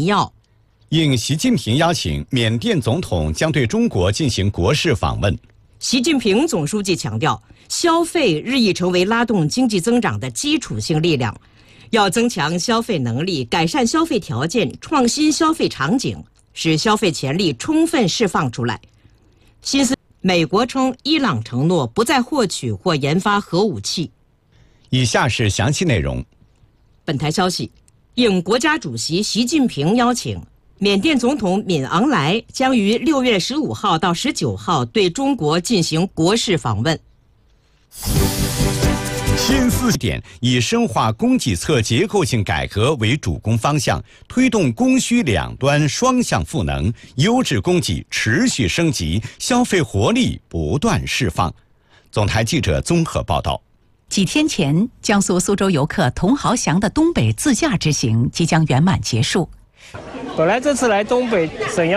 要。 应习近平邀请，缅甸总统将对中国进行国事访问。 习近平总书记强调，消费日益成为拉动经济增长的基础性力量，要增强消费能力，改善消费条件，创新消费场景，使消费潜力充分释放出来。美国称伊朗承诺不再获取或研发核武器。 以下是详细内容。 本台消息，应国家主席习近平邀请，缅甸总统敏昂莱将于6月15号到19号对中国进行国事访问。 新4点以深化供给侧结构性改革为主攻方向，推动供需两端双向赋能，优质供给持续升级，消费活力不断释放。总台记者综合报道。 几天前，江苏苏州游客童豪祥的东北自驾之行即将圆满结束。 本来这次来东北沈阳